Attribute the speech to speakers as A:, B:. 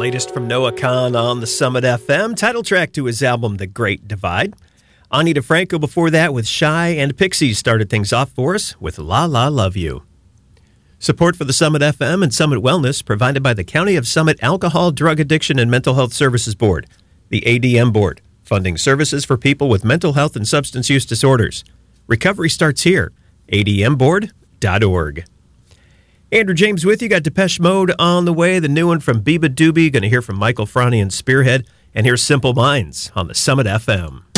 A: latest from Noah Kahan on the Summit FM, title track to his album, The Great Divide. Ani DeFranco before that with Shy, and Pixies started things off for us with La La Love You. Support for the Summit FM and Summit Wellness provided by the County of Summit Alcohol, Drug Addiction, and Mental Health Services Board, the ADM Board, funding services for people with mental health and substance use disorders. Recovery starts here, admboard.org. Andrew James with you. Got Depeche Mode on the way. The new one from Biba Doobie. Going to hear from Michael Franti and Spearhead. And here's Simple Minds on the Summit FM.